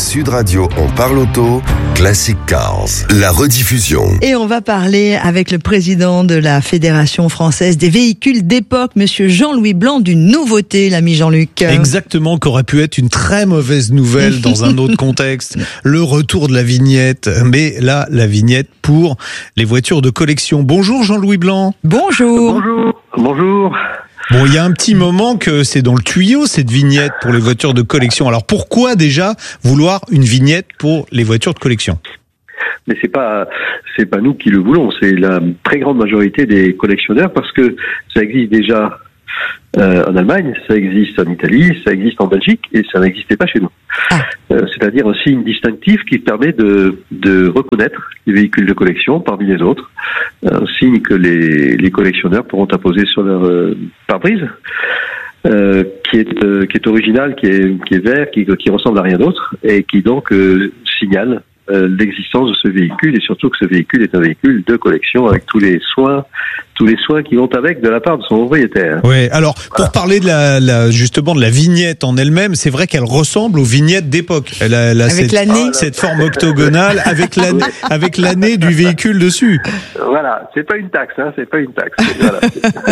Sud Radio, on parle auto, Classic Cars, la rediffusion. Et on va parler avec le président de la Fédération française des véhicules d'époque, monsieur Jean-Louis Blanc, d'une nouveauté, l'ami Jean-Luc. Exactement, qu'aurait pu être une très mauvaise nouvelle dans un autre contexte, le retour de la vignette. Mais là, la vignette pour les voitures de collection. Bonjour Jean-Louis Blanc. Bonjour. Bonjour. Bon, il y a un petit moment que c'est dans le tuyau, cette vignette pour les voitures de collection. Alors pourquoi déjà vouloir une vignette pour les voitures de collection ? Mais c'est pas nous qui le voulons, c'est la très grande majorité des collectionneurs, parce que ça existe déjà en Allemagne, ça existe en Italie, ça existe en Belgique, et ça n'existait pas chez nous. C'est-à-dire un signe distinctif qui permet de reconnaître les véhicules de collection parmi les autres, un signe que les collectionneurs pourront apposer sur leur pare-brise, qui est original, qui est vert, qui ressemble à rien d'autre, et qui donc signale l'existence de ce véhicule, et surtout que ce véhicule est un véhicule de collection avec tous les soins qui vont avec de la part de son propriétaire. Oui, alors pour parler de justement de la vignette en elle-même, c'est vrai qu'elle ressemble aux vignettes d'époque. Elle a avec cette forme octogonale avec l'année du véhicule dessus. Voilà, c'est pas une taxe, c'est pas une taxe. Voilà.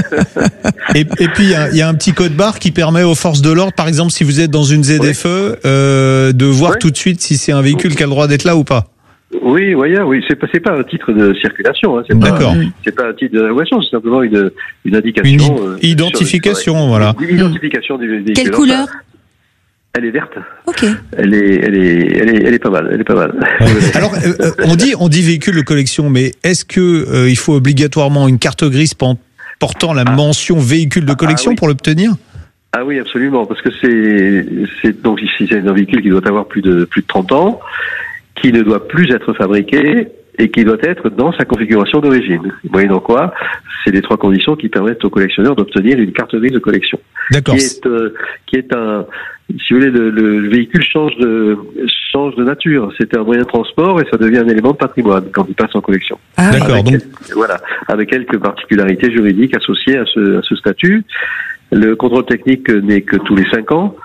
Et puis il y a un petit code barre qui permet aux forces de l'ordre, par exemple si vous êtes dans une ZFE, de voir tout de suite si c'est un véhicule qui a le droit d'être là ou pas. Oui, c'est pas un titre de circulation, c'est pas un titre de navigation, c'est simplement une indication. Une identification, voilà. Une identification du véhicule. Quelle couleur ? Elle est verte. Ok. Elle est pas mal. Ouais. Alors, on dit véhicule de collection, mais est-ce que il faut obligatoirement une carte grise portant la mention véhicule de collection pour l'obtenir ? Ah oui, absolument, parce que c'est donc ici c'est un véhicule qui doit avoir plus de 30 ans, qui ne doit plus être fabriqué et qui doit être dans sa configuration d'origine. Moyennant quoi, c'est les trois conditions qui permettent aux collectionneurs d'obtenir une carte grise de collection. D'accord. Qui est un, si vous voulez, le véhicule change de nature. C'est un moyen de transport et ça devient un élément de patrimoine quand il passe en collection. Ah, d'accord. Avec quelques particularités juridiques associées à ce statut. Le contrôle technique n'est que tous les 5 ans.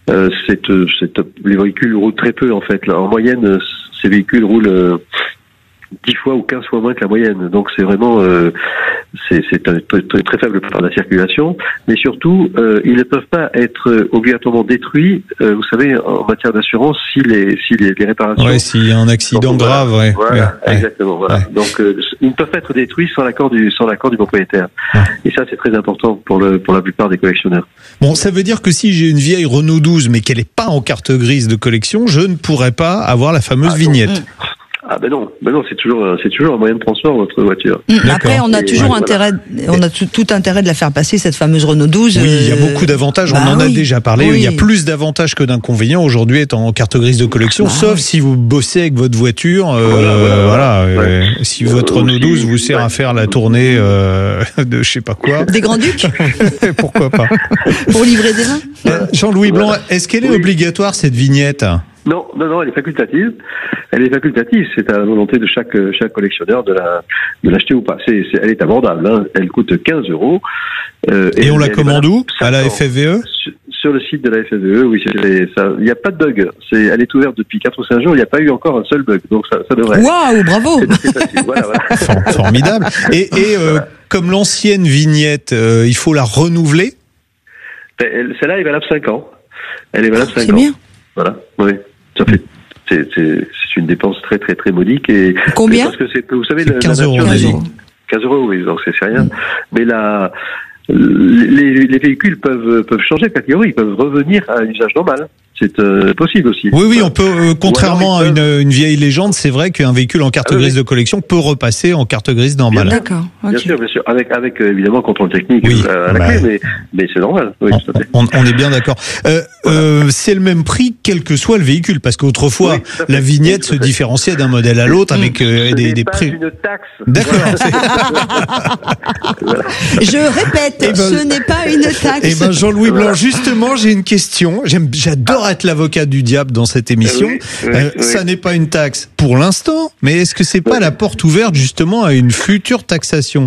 Les véhicules roulent très peu en fait. En moyenne, ces véhicules roulent 10 fois ou 15 fois moins que la moyenne. Donc c'est vraiment c'est un très faible part de la circulation. Mais surtout, ils ne peuvent pas être obligatoirement détruits. Vous savez, en matière d'assurance, si les réparations. Ouais, s'il y a un accident grave, exactement. Voilà. Ouais. Donc ils ne peuvent pas être détruits sans l'accord du propriétaire. Ouais. Et ça, c'est très important pour la plupart des collectionneurs. Bon, ça veut dire que si j'ai une vieille Renault 12 mais qu'elle n'est pas en carte grise de collection, je ne pourrais pas avoir la fameuse vignette. Ah ben non, c'est toujours un moyen de transport votre voiture. Après, on a toujours intérêt, on a tout intérêt de la faire passer, cette fameuse Renault 12. Oui, il y a beaucoup d'avantages, on en a déjà parlé. Oui. Il y a plus d'avantages que d'inconvénients aujourd'hui étant en carte grise de collection, sauf si vous bossez avec votre voiture. Si votre Renault 12 vous sert à faire la tournée de je sais pas quoi. Des Grands-Ducs. Pourquoi pas. Pour livrer des vins. Jean-Louis Blanc, est-ce qu'elle est obligatoire cette vignette ? Non, elle est facultative. C'est à la volonté de chaque collectionneur de l'acheter ou pas. Elle est abordable, Elle coûte 15 €. Et on la commande où ? À la FFVE ? Sur le site de la FFVE, oui. Il n'y a pas de bug. Elle est ouverte depuis 4 ou 5 jours. Il n'y a pas eu encore un seul bug. Donc ça devrait. Waouh, bravo. C'est facile. Voilà. Formidable. Et comme l'ancienne vignette, il faut la renouveler ? Celle-là est valable 5 ans. Elle est valable 5 ans. C'est bien. Voilà. Oui. Ça fait. C'est une dépense très très très modique et combien ? Parce que vous savez, 15 €. 15 €, oui, donc c'est rien. Mais les véhicules peuvent changer a priori, ils peuvent revenir à un usage normal. C'est possible aussi. Oui, on peut, contrairement à une vieille légende, c'est vrai qu'un véhicule en carte grise de collection peut repasser en carte grise normale. D'accord. Bien sûr, avec évidemment contrôle technique à la clé, mais c'est normal. Oui, tout à fait. On est bien d'accord. C'est le même prix quel que soit le véhicule, parce qu'autrefois la vignette se différenciait d'un modèle à l'autre avec des prix. Une taxe. D'accord. Voilà. Je répète, ce n'est pas une taxe. Jean-Louis Blanc, justement, j'ai une question. J'adore être l'avocat du diable dans cette émission. Ça n'est pas une taxe pour l'instant, mais est-ce que c'est pas la porte ouverte justement à une future taxation ?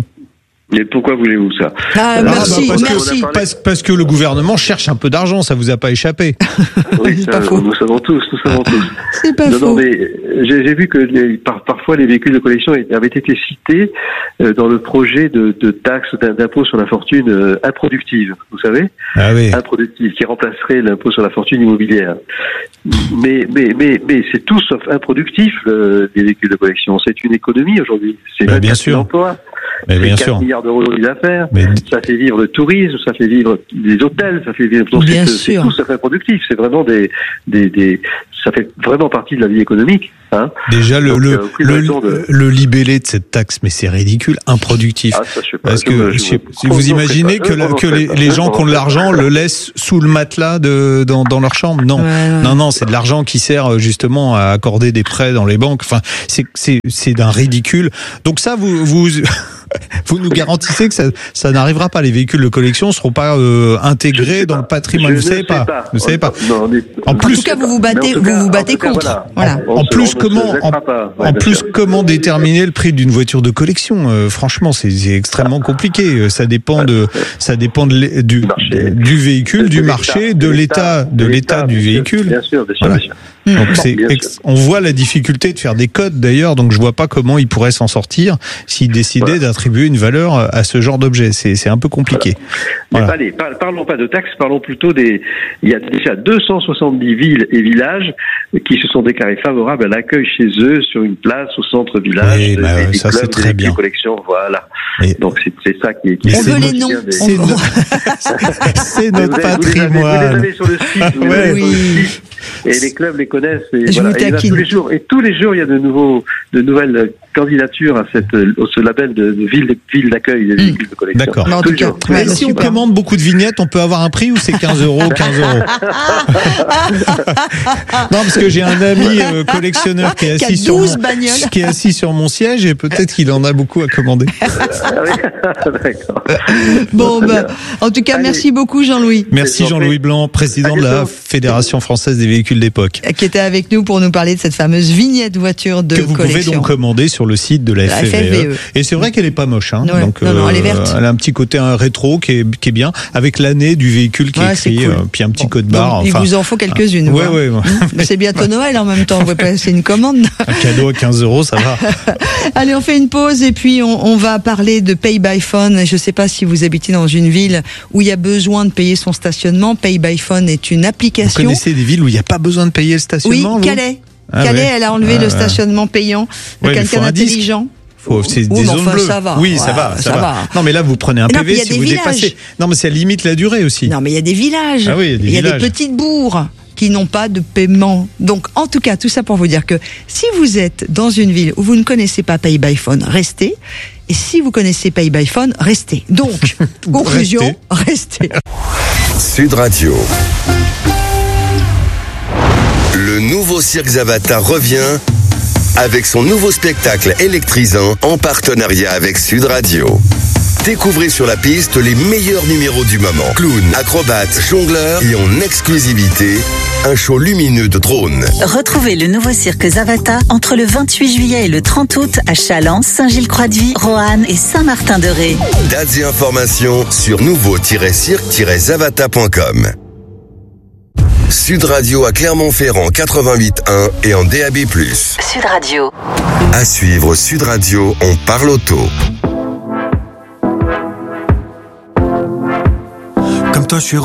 Mais pourquoi voulez-vous ça? Merci. Parce que le gouvernement cherche un peu d'argent, ça vous a pas échappé? Oui, c'est pas faux. Nous savons tous. C'est pas faux. Non, mais j'ai vu que parfois les véhicules de collection avaient été cités dans le projet de taxe d'impôt sur la fortune improductive, vous savez? Ah oui. Improductive, qui remplacerait l'impôt sur la fortune immobilière. Mais c'est tout sauf improductif, les véhicules de collection. C'est une économie aujourd'hui. C'est 24 000 emplois. Mais bien 4 sûr. milliards d'euros de d'affaires. Mais... Ça fait vivre le tourisme, ça fait vivre les hôtels, ça fait vivre. Donc c'est tout, ça fait productif. C'est vraiment ça fait vraiment partie de la vie économique. Hein. Déjà, le libellé de cette taxe, mais c'est ridicule, improductif. Ah, ça, je sais pas. Parce que vous imaginez que les gens qui ont de l'argent le laissent sous le matelas dans leur chambre? Non. Ouais. Non, c'est de l'argent qui sert justement à accorder des prêts dans les banques. Enfin, c'est d'un ridicule. Donc ça, vous nous garantissez que ça n'arrivera pas. Les véhicules de collection ne seront pas intégrés dans le patrimoine. Vous savez pas. Vous savez pas. En tout cas, vous vous battez contre. Voilà. En plus, comment déterminer le prix d'une voiture de collection? Franchement, c'est extrêmement compliqué. Ça dépend du véhicule, du marché, de l'état du véhicule. Bien sûr. Donc on voit la difficulté de faire des codes d'ailleurs, donc je vois pas comment ils pourraient s'en sortir s'ils décidaient d'attribuer une valeur à ce genre d'objet. C'est un peu compliqué. Voilà. Mais parlons pas de taxes, parlons plutôt il y a déjà 270 villes et villages qui se sont déclarés favorables à l'accueil chez eux sur une place au centre-village. Oui, ça c'est très bien. Collections, voilà. Donc c'est ça qui est. On veut les noms. C'est notre patrimoine. Vous les avez sur le site. Oui. Et les clubs les connaissent. Et il y en a tous les jours. Et tous les jours, il y a de nouvelles candidatures à ce label de ville d'accueil des véhicules de collection. D'accord. En tout cas, mais si on commande beaucoup de vignettes, on peut avoir un prix ou c'est 15 €? Non, parce que j'ai un ami collectionneur qui est assis sur mon siège et peut-être qu'il en a beaucoup à commander. D'accord. Bon, en tout cas, merci beaucoup Jean-Louis. Merci Jean-Louis Blanc, président de la Fédération française des véhicules d'époque. Qui était avec nous pour nous parler de cette fameuse vignette voiture de collection. Que vous pouvez donc commander sur le site de la FFVE. Et c'est vrai qu'elle est pas moche. Hein. Ouais. Donc, non, elle est verte. Elle a un petit côté rétro qui est bien, avec l'année du véhicule qui est écrit, cool. Puis un petit code barre. Il vous en faut quelques-unes. Ouais. Mais c'est bientôt Noël en même temps, vous pouvez passer une commande. Un cadeau à 15 €, ça va. Allez, on fait une pause et puis on va parler de Pay by Phone. Je ne sais pas si vous habitez dans une ville où il y a besoin de payer son stationnement. Pay by Phone est une application. Vous connaissez des villes où il n'y a pas besoin de payer le stationnement? Oui, Calais. Elle a enlevé le stationnement payant de quelqu'un d'intelligent. C'est des zones bleues. Ça va. Oui, ça va. Non, mais là, vous prenez un PV si vous dépassez. Non, mais ça limite la durée aussi. Non, mais il y a des villages. Ah oui, il y a des petites bourgs qui n'ont pas de paiement. Donc, en tout cas, tout ça pour vous dire que si vous êtes dans une ville où vous ne connaissez pas Pay by Phone, restez. Et si vous connaissez Pay by Phone, restez. Donc, conclusion, restez. Sud Radio. Le nouveau Cirque Zavata revient avec son nouveau spectacle électrisant en partenariat avec Sud Radio. Découvrez sur la piste les meilleurs numéros du moment. Clowns, acrobates, jongleurs et en exclusivité, un show lumineux de drones. Retrouvez le nouveau cirque Zavata entre le 28 juillet et le 30 août à Challans, Saint-Gilles-Croix-de-Vie, Roanne et Saint-Martin-de-Ré. Dates et informations sur nouveau-cirque-zavata.com. Sud Radio à Clermont-Ferrand 88.1 et en DAB+. Sud Radio. À suivre Sud Radio, on parle auto. Comme toi, je suis